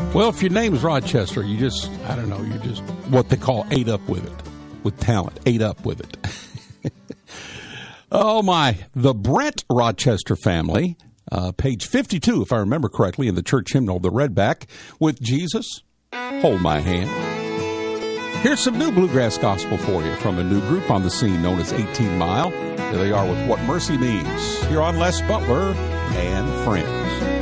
Well, if your name's Rochester, you just what they call ate up with it, with talent, ate up with it. Oh, my. The Brent Rochester family, page 52, if I remember correctly, in the church hymnal, the Redback, with Jesus, Hold My Hand. Here's some new bluegrass gospel for you from a new group on the scene known as 18 Mile. Here they are with What Mercy Means, here on Les Butler and Friends.